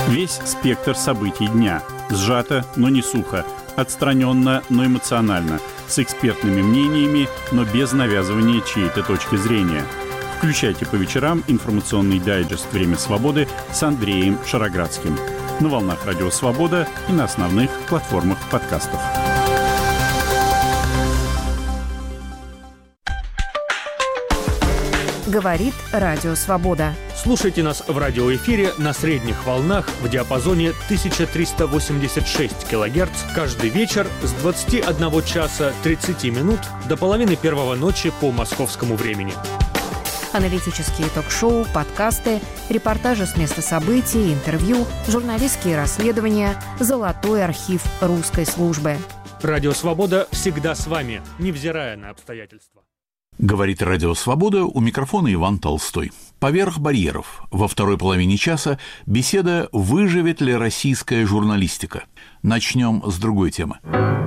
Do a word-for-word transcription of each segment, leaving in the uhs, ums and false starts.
Весь спектр событий дня. Сжато, но не сухо. Отстраненно, но эмоционально. С экспертными мнениями, но без навязывания чьей-то точки зрения. Включайте по вечерам информационный дайджест «Время свободы» с Андреем Шароградским. На волнах Радио Свобода и на основных платформах подкастов. Говорит Радио Свобода. Слушайте нас в радиоэфире на средних волнах в диапазоне тысяча триста восемьдесят шесть килогерц каждый вечер с двадцати одного часа тридцати минут до половины первого ночи по московскому времени. Аналитические ток-шоу, подкасты, репортажи с места событий, интервью, журналистские расследования, золотой архив русской службы. Радио Свобода всегда с вами, невзирая на обстоятельства. Говорит Радио Свобода, у микрофона Иван Толстой. Поверх барьеров. Во второй половине часа беседа «Выживет ли российская журналистика?». Начнем с другой темы.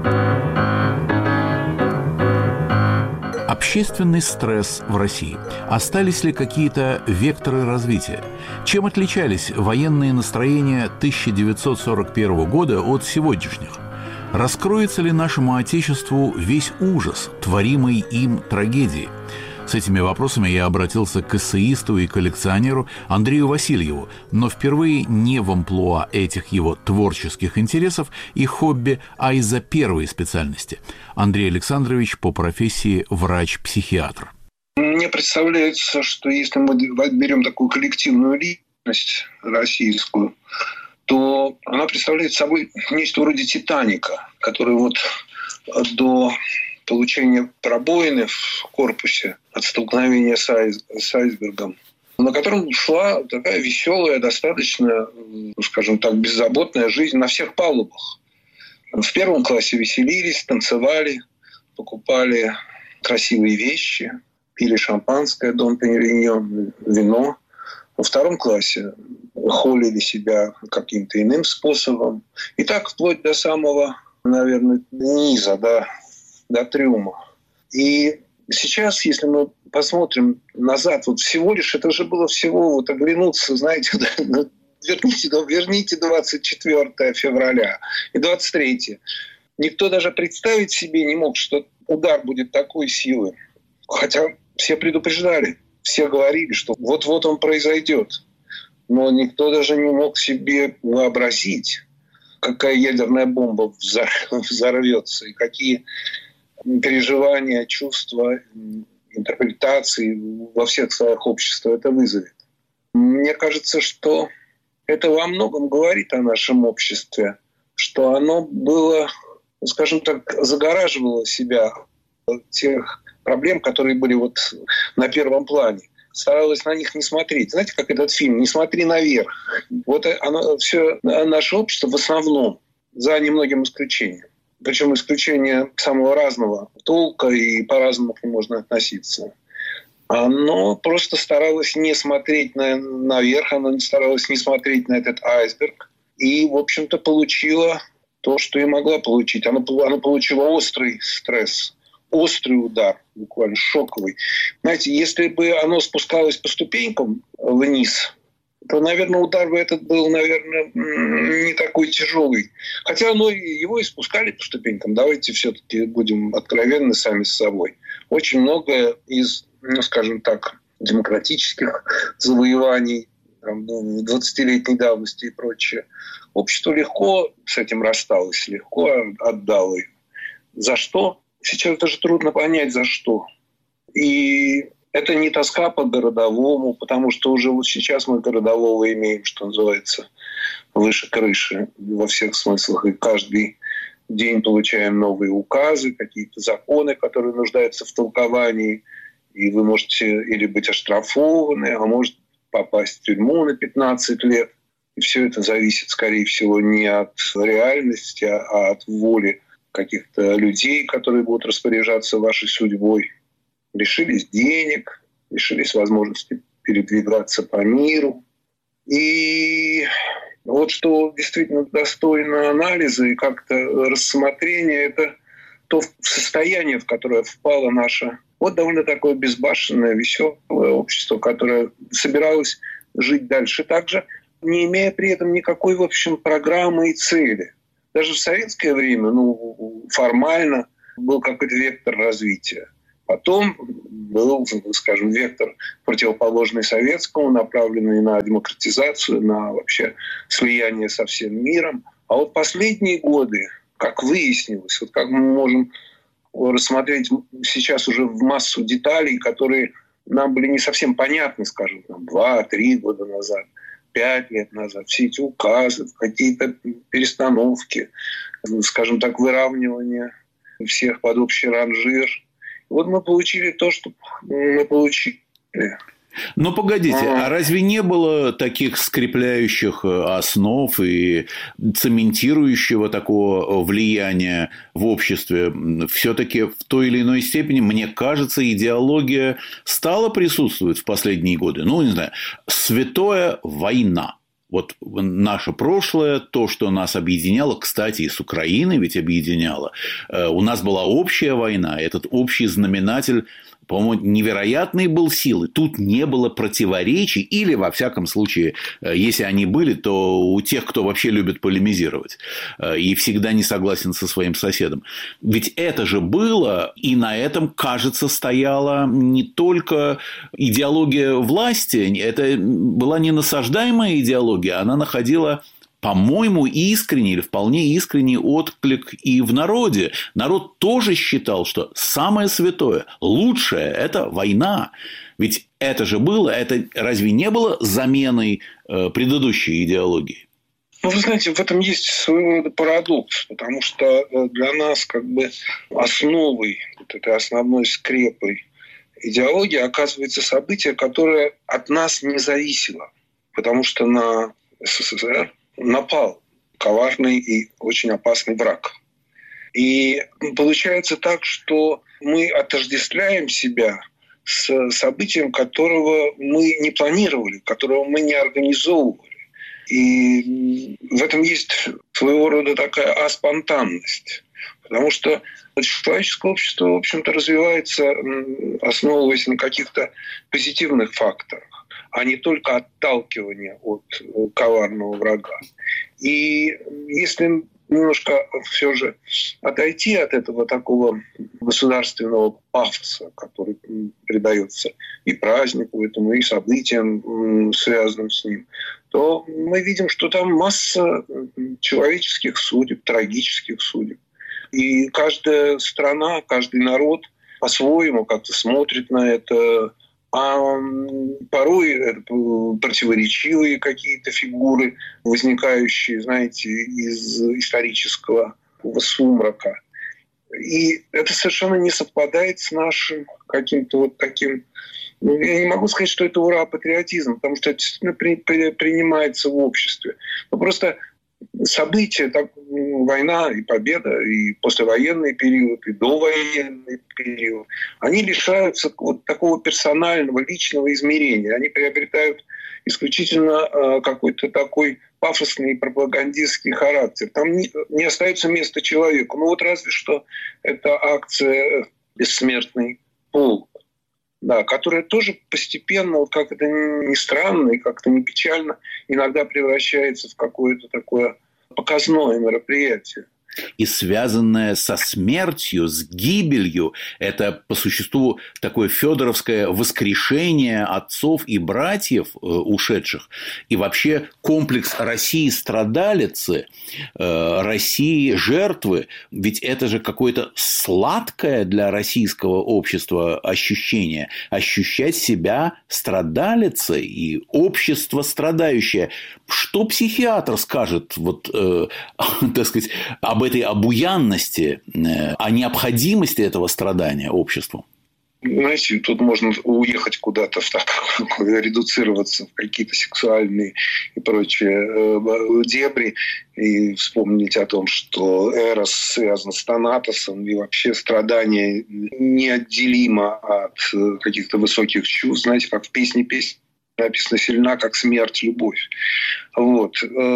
Общественный стресс в России. Остались ли какие-то векторы развития? Чем отличались военные настроения тысяча девятьсот сорок первого года от сегодняшних? Раскроется ли нашему Отечеству весь ужас творимой им трагедии? С этими вопросами я обратился к эссеисту и коллекционеру Андрею Васильеву, но впервые не в амплуа этих его творческих интересов и хобби, а из-за первой специальности. Андрей Александрович по профессии врач-психиатр. Мне представляется, что если мы берем такую коллективную личность российскую, то она представляет собой нечто вроде «Титаника», который вот до получения пробоины в корпусе от столкновения с, айс, с айсбергом, на котором шла такая веселая, достаточно, скажем так, беззаботная жизнь на всех палубах. В первом классе веселились, танцевали, покупали красивые вещи, пили шампанское, Дон Периньон, вино. Во втором классе холили себя каким-то иным способом. И так вплоть до самого, наверное, низа, до, до трюма. И сейчас, если мы посмотрим назад, вот всего лишь, это же было всего, вот оглянуться, знаете, верните, верните двадцать четвёртого февраля и двадцать третьего. Никто даже представить себе не мог, что удар будет такой силы. Хотя все предупреждали. Все говорили, что вот-вот он произойдет. Но никто даже не мог себе вообразить, какая ядерная бомба взорвется и какие переживания, чувства, интерпретации во всех слоях общества это вызовет. Мне кажется, что это во многом говорит о нашем обществе, что оно было, скажем так, загораживало себя от тех проблем, которые были вот на первом плане. Старалась на них не смотреть. Знаете, как этот фильм «Не смотри наверх». Вот оно, все наше общество в основном, за немногим исключением. Причем исключения самого разного толка и по-разному к ним можно относиться. Оно просто старалось не смотреть на, наверх, оно не старалось не смотреть на этот айсберг. И, в общем-то, получило то, что и могла получить. Оно, оно получило острый стресс. Острый удар, буквально шоковый. Знаете, если бы оно спускалось по ступенькам вниз, то, наверное, удар бы этот был, наверное, не такой тяжелый. Хотя оно, его и спускали по ступенькам. Давайте все-таки будем откровенны сами с собой. Очень многое из, ну, скажем так, демократических завоеваний там, двадцатилетней давности и прочее, общество легко с этим рассталось, легко отдало их. За что? Сейчас даже трудно понять, за что. И это не тоска по городовому, потому что уже вот сейчас мы городового имеем, что называется, выше крыши во всех смыслах. И каждый день получаем новые указы, какие-то законы, которые нуждаются в толковании. И вы можете или быть оштрафованы, а может попасть в тюрьму на пятнадцать лет. И все это зависит, скорее всего, не от реальности, а от воли каких-то людей, которые будут распоряжаться вашей судьбой. Лишились денег, лишились возможности передвигаться по миру. И вот что действительно достойно анализа и как-то рассмотрения, это то состояние, в которое впало наше вот довольно такое безбашенное, веселое общество, которое собиралось жить дальше так же, не имея при этом никакой, в общем, программы и цели. Даже в советское время, ну, формально был какой-то вектор развития. Потом был, скажем, вектор противоположный советскому, направленный на демократизацию, на вообще слияние со всем миром. А вот последние годы, как выяснилось, вот как мы можем рассмотреть сейчас уже в массу деталей, которые нам были не совсем понятны, скажем, там, два-три года назад, пять лет назад. Все эти указы, какие-то перестановки, скажем так, выравнивание всех под общий ранжир. Вот мы получили то, что мы получили. Но погодите, а разве не было таких скрепляющих основ и цементирующего такого влияния в обществе? Все-таки в той или иной степени, мне кажется, идеология стала присутствовать в последние годы. Ну, не знаю, святое война. Вот наше прошлое, то, что нас объединяло, кстати, и с Украиной ведь объединяло. У нас была общая война, этот общий знаменатель, по-моему, невероятной был силы. Тут не было противоречий, или, во всяком случае, если они были, то у тех, кто вообще любит полемизировать и всегда не согласен со своим соседом. Ведь это же было, и на этом, кажется, стояла не только идеология власти, это была не насаждаемая идеология, она находила, по-моему, искренний или вполне искренний отклик и в народе. Народ тоже считал, что самое святое, лучшее – это война. Ведь это же было, это разве не было заменой предыдущей идеологии? Ну, вы знаете, в этом есть своего рода парадокс, потому что для нас как бы основой, вот этой основной скрепой идеологии оказывается событие, которое от нас не зависело, потому что на СССР напал коварный и очень опасный враг. И получается так, что мы отождествляем себя с событием, которого мы не планировали, которого мы не организовывали. И в этом есть своего рода такая аспонтанность. Потому что человеческое общество, в общем-то, развивается, основываясь на каких-то позитивных факторах, а не только отталкивание от коварного врага. И если немножко все же отойти от этого такого государственного пафоса, который придается и празднику этому, и событиям, связанным с ним, то мы видим, что там масса человеческих судеб, трагических судеб. И каждая страна, каждый народ по-своему как-то смотрит на это. А порой это противоречивые какие-то фигуры, возникающие, знаете, из исторического сумрака. И это совершенно не совпадает с нашим каким-то вот таким... Ну, я не могу сказать, что это ура-патриотизм, потому что это действительно при, при, принимается в обществе. Но просто события, так, война и победа, и послевоенный период, и довоенный период, они лишаются вот такого персонального, личного измерения. Они приобретают исключительно э, какой-то такой пафосный пропагандистский характер. Там не, не остается места человеку. Ну вот разве что это акция «Бессмертный полк», да, которая тоже постепенно, вот как это ни странно и как-то не печально, иногда превращается в какое-то такое показное мероприятие. И связанное со смертью, с гибелью, это по существу такое фёдоровское воскрешение отцов и братьев э, ушедших. И вообще комплекс России страдалицы, э, России жертвы, ведь это же какое-то сладкое для российского общества ощущение. Ощущать себя страдалицей и общество страдающее. Что психиатр скажет, вот, э, так сказать, об этой обуянности, о необходимости этого страдания обществу? Знаете, тут можно уехать куда-то, в так, редуцироваться в какие-то сексуальные и прочие дебри и вспомнить о том, что Эрос связан с Танатосом, и вообще страдание неотделимо от каких-то высоких чувств. Знаете, как в песне «Песня» написано «сильна, как смерть, любовь». Вот.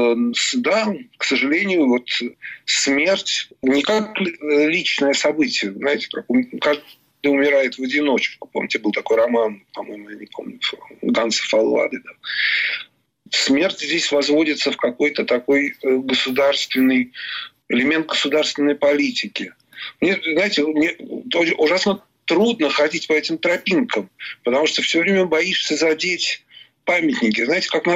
Да, к сожалению, вот смерть не как личное событие. Знаете, как каждый умирает в одиночку. Помните, был такой роман, по-моему, я не помню, Ганса Фаллады. Да. смерть здесь возводится в какой-то такой государственный элемент государственной политики. Мне, знаете, мне ужасно трудно ходить по этим тропинкам, потому что все время боишься задеть памятники. Знаете, как на